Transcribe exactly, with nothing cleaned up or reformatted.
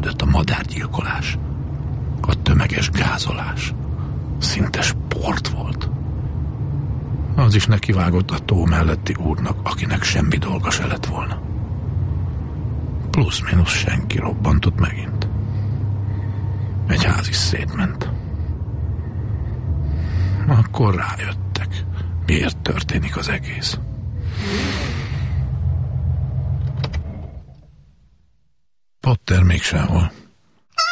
kezdődött a madárgyilkolás. A tömeges gázolás. Szinte sport volt. Az is nekivágott a tó melletti úrnak, akinek semmi dolga se lett volna. Plusz-minusz senki robbantott megint. Egy ház is szétment. Akkor rájöttek, miért történik az egész. Potter még sehol.